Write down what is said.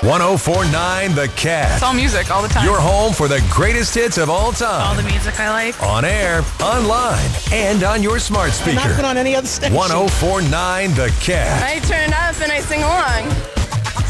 104.9 The Cat. It's all music all the time. Your home for the greatest hits of all time. All the music I like. On air, online, and on your smart speaker. Not been on any other station. 104.9 The Cat. I turn it up and I sing along.